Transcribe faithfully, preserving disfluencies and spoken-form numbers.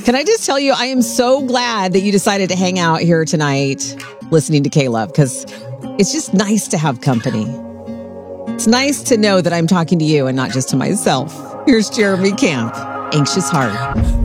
Can I just tell you, I am so glad that you decided to hang out here tonight listening to K-Love, because it's just nice to have company. It's nice to know that I'm talking to you and not just to myself. Here's Jeremy Camp, Anxious Heart.